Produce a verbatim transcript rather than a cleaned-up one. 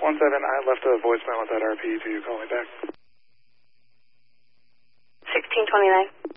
one seven, I left a voicemail with that R P. Do you call me back? sixteen twenty-nine.